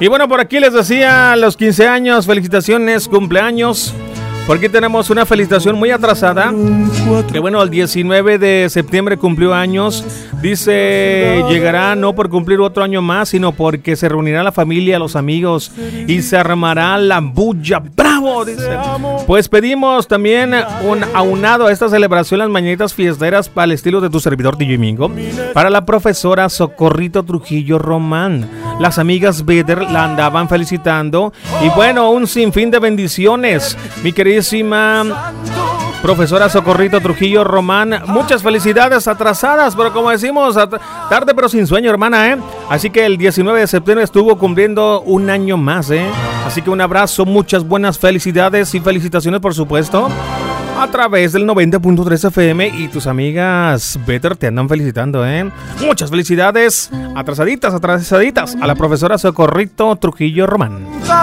Y bueno, por aquí les decía los 15 años, felicitaciones, cumpleaños. Por aquí tenemos una felicitación muy atrasada. Que bueno, el 19 de septiembre cumplió años. Dice, llegará no por cumplir otro año más, sino porque se reunirá la familia, los amigos y se armará la bulla. ¡Bravo! Dice. Pues pedimos también un aunado a esta celebración, las mañanitas fiesteras para el estilo de tu servidor DJ Mingo, para la profesora Socorrito Trujillo Román. Las amigas Beder la andaban felicitando. Y bueno, un sinfín de bendiciones. Mi queridísima profesora Socorrito Trujillo Román, muchas felicidades atrasadas, pero como decimos, tarde pero sin sueño, hermana, ¿eh? Así que el 19 de septiembre estuvo cumpliendo un año más, ¿eh? Así que un abrazo, muchas buenas felicidades y felicitaciones, por supuesto, a través del 90.3 FM y tus amigas Better te andan felicitando, ¿eh? Muchas felicidades, atrasaditas, a la profesora Socorrito Trujillo Román.